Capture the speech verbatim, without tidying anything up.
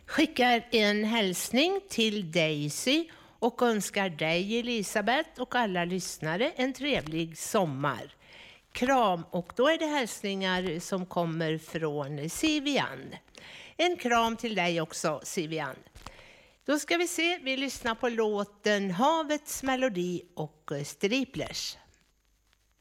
skickar en hälsning till Daisy och önskar dig, Elisabeth, och alla lyssnare en trevlig sommar. Kram, och då är det hälsningar som kommer från Sivian. En kram till dig också, Sivian. Då ska vi se, vi lyssnar på låten Havets melodi och Striplers.